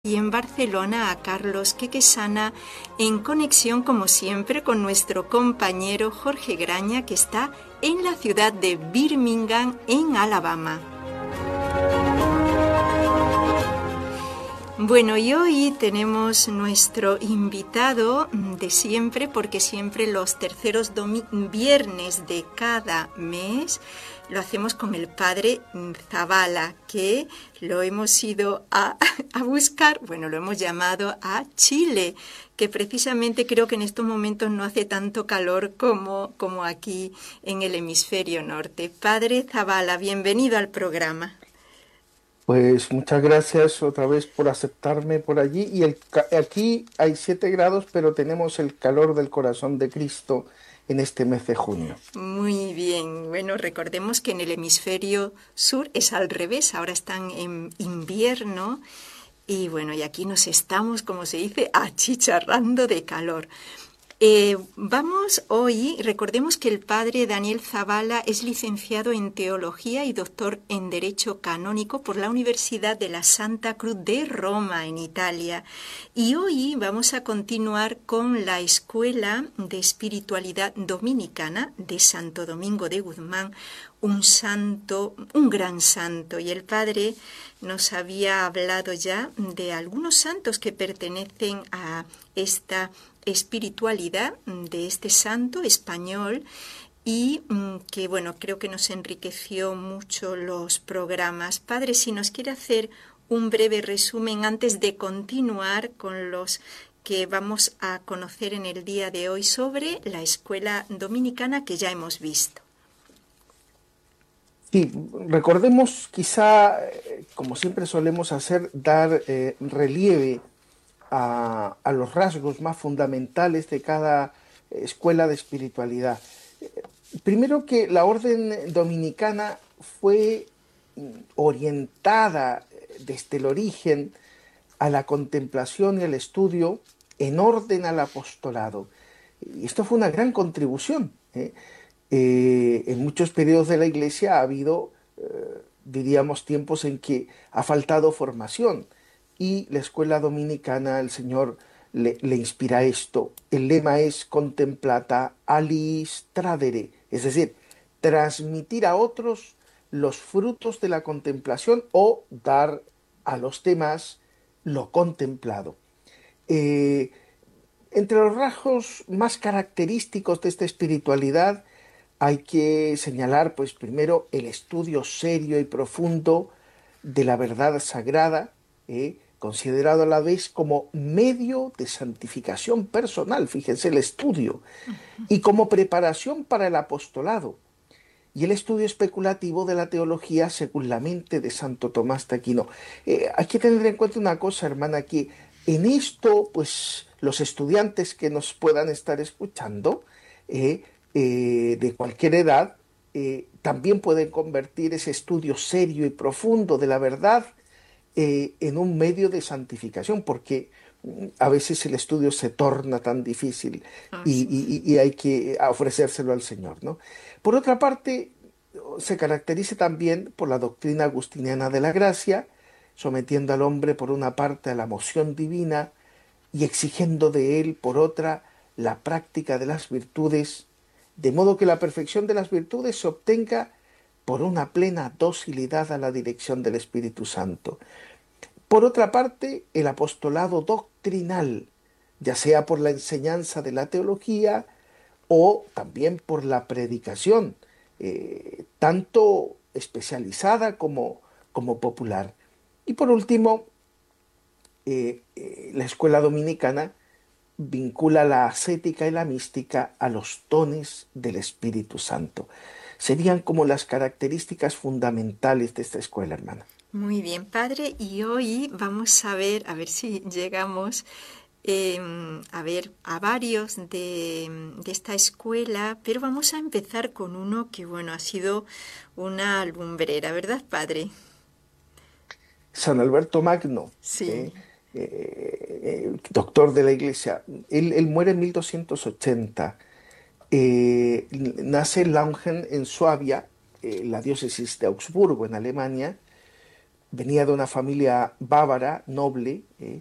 Y en Barcelona a Carlos Quequesana, en conexión como siempre con nuestro compañero Jorge Graña, que está en la ciudad de Birmingham, en Alabama. Bueno, y hoy tenemos nuestro invitado de siempre, porque siempre los terceros viernes de cada mes lo hacemos con el padre Zavala, que lo hemos ido a buscar, bueno, lo hemos llamado a Chile, que precisamente creo que en estos momentos no hace tanto calor como aquí en el hemisferio norte. Padre Zavala, bienvenido al programa. Pues muchas gracias otra vez por aceptarme por allí. Y aquí hay 7 grados, pero tenemos el calor del corazón de Cristo en este mes de junio. Muy bien. Bueno, recordemos que en el hemisferio sur es al revés. Ahora están en invierno y bueno, y aquí nos estamos, como se dice, achicharrando de calor. Vamos hoy, recordemos que el padre Daniel Zavala es licenciado en Teología y doctor en Derecho Canónico por la Universidad de la Santa Cruz de Roma, en Italia. Y hoy vamos a continuar con la Escuela de Espiritualidad Dominicana de Santo Domingo de Guzmán, un santo, un gran santo. Y el padre nos había hablado ya de algunos santos que pertenecen a esta espiritualidad de este santo español y que, bueno, creo que nos enriqueció mucho los programas. Padre, si nos quiere hacer un breve resumen antes de continuar con los que vamos a conocer en el día de hoy sobre la escuela dominicana que ya hemos visto. Sí, recordemos quizá, como siempre solemos hacer, dar relieve a los rasgos más fundamentales de cada escuela de espiritualidad. Primero, que la orden dominicana fue orientada desde el origen a la contemplación y al estudio en orden al apostolado. Y esto fue una gran contribución. En muchos periodos de la Iglesia ha habido, diríamos, tiempos en que ha faltado formación, y la escuela dominicana, el Señor le inspira esto. El lema es contemplata alis tradere, es decir, transmitir a otros los frutos de la contemplación o dar a los demás lo contemplado. Eh, Entre los rasgos más característicos de esta espiritualidad hay que señalar, pues primero, el estudio serio y profundo de la verdad sagrada, considerado a la vez como medio de santificación personal, fíjense el estudio, y como preparación para el apostolado, y el estudio especulativo de la teología según la mente de Santo Tomás de Aquino. Hay que tener en cuenta una cosa, hermana, que en esto, pues los estudiantes que nos puedan estar escuchando, de cualquier edad, también pueden convertir ese estudio serio y profundo de la verdad en un medio de santificación, porque a veces el estudio se torna tan difícil y, Sí. y hay que ofrecérselo al Señor, ¿no? Por otra parte, se caracteriza también por la doctrina agustiniana de la gracia, sometiendo al hombre por una parte a la moción divina y exigiendo de él por otra la práctica de las virtudes, de modo que la perfección de las virtudes se obtenga por una plena docilidad a la dirección del Espíritu Santo. Por otra parte, el apostolado doctrinal, ya sea por la enseñanza de la teología o también por la predicación, tanto especializada como popular. Y por último, la escuela dominicana vincula la ascética y la mística a los dones del Espíritu Santo. Serían como las características fundamentales de esta escuela, hermana. Muy bien, padre, y hoy vamos a ver si llegamos a ver a varios de esta escuela, pero vamos a empezar con uno que, bueno, ha sido una lumbrera, ¿verdad, padre? San Alberto Magno, Sí. doctor de la Iglesia, él muere en 1280. Nace en Laungen, en Suabia, la diócesis de Augsburgo, en Alemania, venía de una familia bávara, noble,